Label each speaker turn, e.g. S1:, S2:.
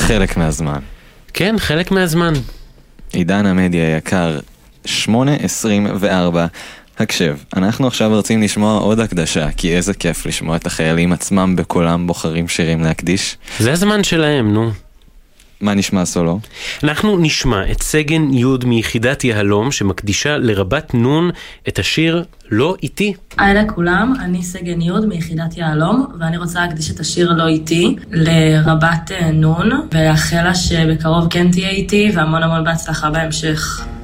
S1: חלק מהזמן.
S2: כן, חלק מהזמן.
S1: עידן המדיה יקר, 8:24. הקשב, אנחנו עכשיו רוצים לשמוע עוד הקדשה, כי איזה כיף לשמוע את החיילים עצמם בקולם בוחרים שירים להקדיש.
S2: זה הזמן שלהם, נו.
S1: מה נשמע סולו?
S2: אנחנו נשמע את סגן יוד מיחידת יהלום שמקדישה לרבת נון את השיר לא איתי.
S3: היי לכולם, אני סגן יוד מיחידת יהלום, ואני רוצה להקדיש את השיר לא איתי לרבת נון, ולאחל לה שבקרוב כן תהיה איתי, והמון המון בהצלחה בהמשך.